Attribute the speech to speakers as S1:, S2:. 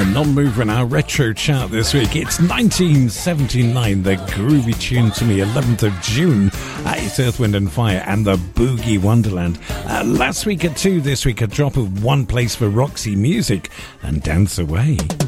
S1: Non-mover in our retro chart this week. It's 1979, the groovy tune to me, 11th of June. It's Earth, Wind and Fire and the Boogie Wonderland. Last week at 2, this week a drop of one place for Roxy Music and Dance Away.